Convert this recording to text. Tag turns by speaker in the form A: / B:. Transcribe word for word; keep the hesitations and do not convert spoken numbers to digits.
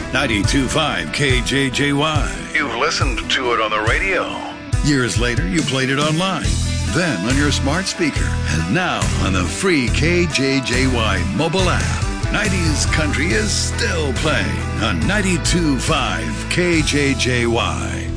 A: ninety-two point five K J J Y. You've listened to it on the radio. Years later, you played it online. Then on your smart speaker. And now on the free K J J Y mobile app. nineties country is still playing on ninety-two point five K J J Y.